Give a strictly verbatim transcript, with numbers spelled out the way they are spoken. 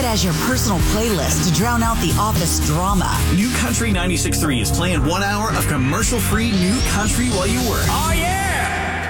it as your personal playlist to drown out the office drama. New Country ninety-six point three is playing one hour of commercial-free new country while you work. Oh, yeah!